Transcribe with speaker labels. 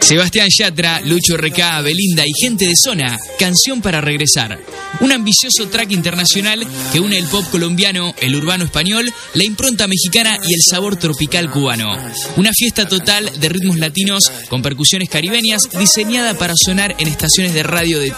Speaker 1: Sebastián Yatra, Lucho RK, Belinda y gente de zona, Canción para regresar. Un ambicioso track internacional que une el pop colombiano, el urbano español, la impronta mexicana y el sabor tropical cubano. Una fiesta total de ritmos latinos con percusiones caribeñas diseñada para sonar en estaciones de radio de